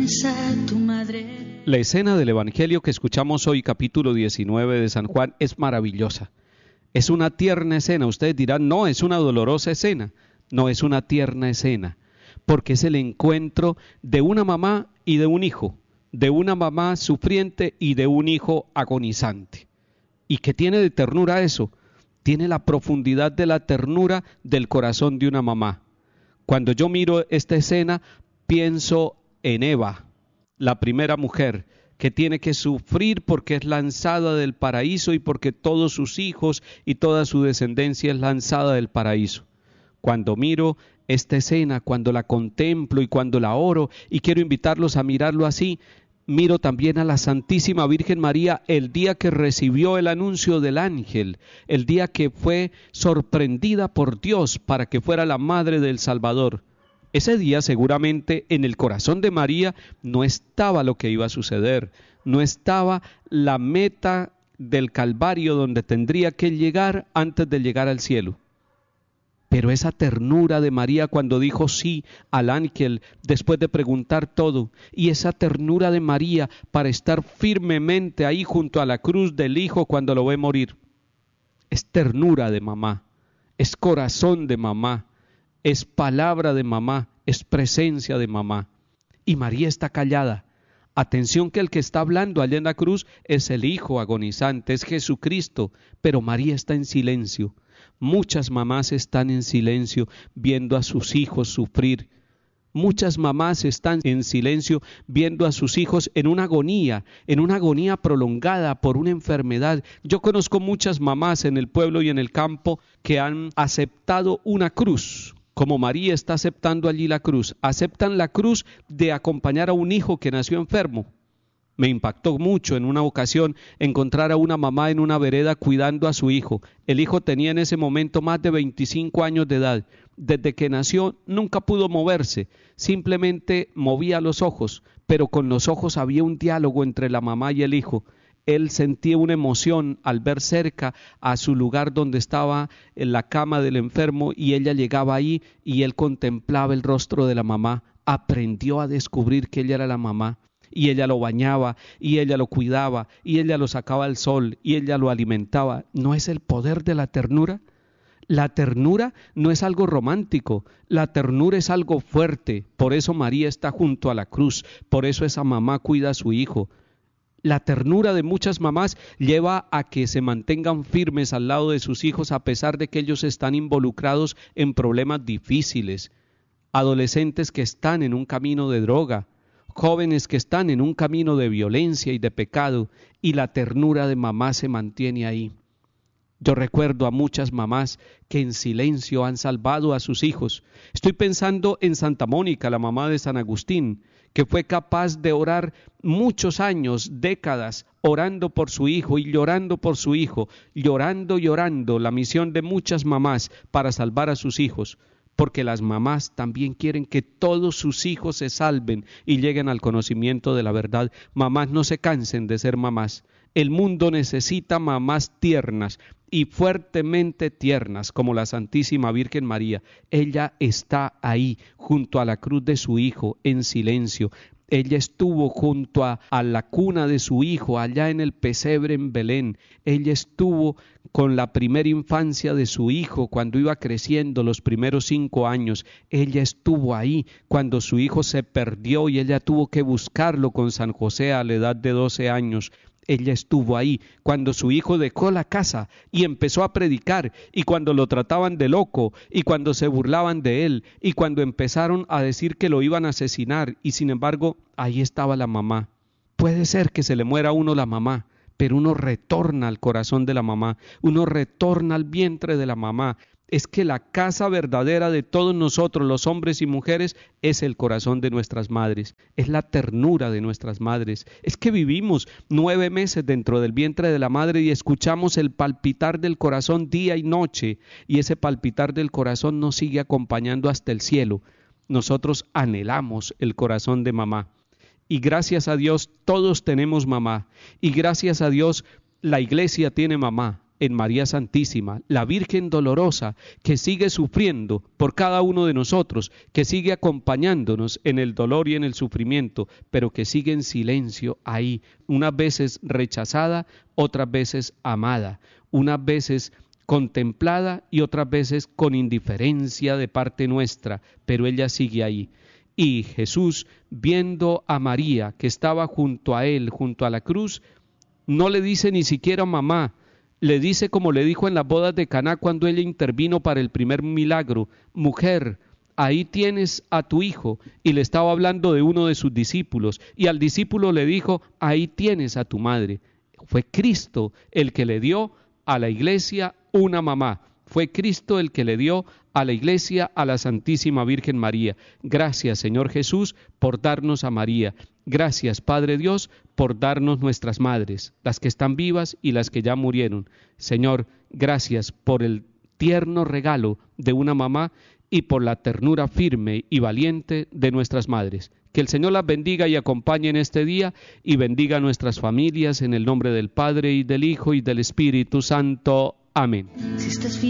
La escena del Evangelio que escuchamos hoy, capítulo 19 de San Juan, es maravillosa. Es una tierna escena. Ustedes dirán, no, es una dolorosa escena. No, es una tierna escena, porque es el encuentro de una mamá y de un hijo, de una mamá sufriente y de un hijo agonizante. ¿Y qué tiene de ternura eso? Tiene la profundidad de la ternura del corazón de una mamá. Cuando yo miro esta escena, pienso en Eva, la primera mujer que tiene que sufrir porque es lanzada del paraíso y porque todos sus hijos y toda su descendencia es lanzada del paraíso. Cuando miro esta escena, cuando la contemplo y cuando la oro, y quiero invitarlos a mirarlo así, miro también a la Santísima Virgen María el día que recibió el anuncio del ángel, el día que fue sorprendida por Dios para que fuera la madre del Salvador. Ese día seguramente en el corazón de María no estaba lo que iba a suceder, no estaba la meta del Calvario donde tendría que llegar antes de llegar al cielo. Pero esa ternura de María cuando dijo sí al ángel después de preguntar todo, y esa ternura de María para estar firmemente ahí junto a la cruz del Hijo cuando lo ve morir, es ternura de mamá, es corazón de mamá, es palabra de mamá, es presencia de mamá. Y María está callada. Atención que el que está hablando allá en la cruz es el Hijo agonizante, es Jesucristo, pero María está en silencio. Muchas mamás están en silencio viendo a sus hijos sufrir. Muchas mamás están en silencio viendo a sus hijos en una agonía prolongada por una enfermedad. Yo conozco muchas mamás en el pueblo y en el campo que han aceptado una cruz, como María está aceptando allí la cruz. Aceptan la cruz de acompañar a un hijo que nació enfermo. Me impactó mucho en una ocasión encontrar a una mamá en una vereda cuidando a su hijo. El hijo tenía en ese momento más de 25 años de edad. Desde que nació nunca pudo moverse, simplemente movía los ojos, pero con los ojos había un diálogo entre la mamá y el hijo. Él sentía una emoción al ver cerca a su lugar donde estaba en la cama del enfermo y ella llegaba ahí y él contemplaba el rostro de la mamá. Aprendió a descubrir que ella era la mamá. Y ella lo bañaba, y ella lo cuidaba, y ella lo sacaba al sol, y ella lo alimentaba. ¿No es el poder de la ternura? La ternura no es algo romántico, la ternura es algo fuerte. Por eso María está junto a la cruz, por eso esa mamá cuida a su hijo. La ternura de muchas mamás lleva a que se mantengan firmes al lado de sus hijos a pesar de que ellos están involucrados en problemas difíciles. Adolescentes que están en un camino de droga, jóvenes que están en un camino de violencia y de pecado, y la ternura de mamá se mantiene ahí. Yo recuerdo a muchas mamás que en silencio han salvado a sus hijos. Estoy pensando en Santa Mónica, la mamá de San Agustín, que fue capaz de orar muchos años, décadas, orando por su hijo y llorando por su hijo, llorando, la misión de muchas mamás para salvar a sus hijos. Porque las mamás también quieren que todos sus hijos se salven y lleguen al conocimiento de la verdad. Mamás, no se cansen de ser mamás. El mundo necesita mamás tiernas y fuertemente tiernas, como la Santísima Virgen María. Ella está ahí, junto a la cruz de su hijo, en silencio. Ella estuvo junto a la cuna de su hijo, allá en el pesebre en Belén. Ella estuvo con la primera infancia de su hijo, cuando iba creciendo los primeros 5 años. Ella estuvo ahí cuando su hijo se perdió y ella tuvo que buscarlo con San José a la edad de 12 años. Ella estuvo ahí cuando su hijo dejó la casa y empezó a predicar, y cuando lo trataban de loco, y cuando se burlaban de él, y cuando empezaron a decir que lo iban a asesinar, y sin embargo, ahí estaba la mamá. Puede ser que se le muera a uno la mamá, pero uno retorna al corazón de la mamá, uno retorna al vientre de la mamá. Es que la casa verdadera de todos nosotros, los hombres y mujeres, es el corazón de nuestras madres, es la ternura de nuestras madres. Es que vivimos 9 meses dentro del vientre de la madre y escuchamos el palpitar del corazón día y noche, y ese palpitar del corazón nos sigue acompañando hasta el cielo. Nosotros anhelamos el corazón de mamá, y gracias a Dios todos tenemos mamá, y gracias a Dios la iglesia tiene mamá. en María Santísima, la Virgen dolorosa, que sigue sufriendo por cada uno de nosotros, que sigue acompañándonos en el dolor y en el sufrimiento, pero que sigue en silencio ahí, unas veces rechazada, otras veces amada, unas veces contemplada y otras veces con indiferencia de parte nuestra, pero ella sigue ahí. Y Jesús, viendo a María que estaba junto a él, junto a la cruz, no le dice ni siquiera mamá, le dice como le dijo en las bodas de Caná cuando ella intervino para el primer milagro: mujer, ahí tienes a tu hijo. Y le estaba hablando de uno de sus discípulos, y al discípulo le dijo: ahí tienes a tu madre. Fue Cristo el que le dio a la iglesia una mamá. Fue Cristo el que le dio a la iglesia a la Santísima Virgen María. Gracias, Señor Jesús, por darnos a María. Gracias, Padre Dios, por darnos nuestras madres, las que están vivas y las que ya murieron. Señor, gracias por el tierno regalo de una mamá y por la ternura firme y valiente de nuestras madres. Que el Señor las bendiga y acompañe en este día y bendiga a nuestras familias en el nombre del Padre y del Hijo y del Espíritu Santo. Amén.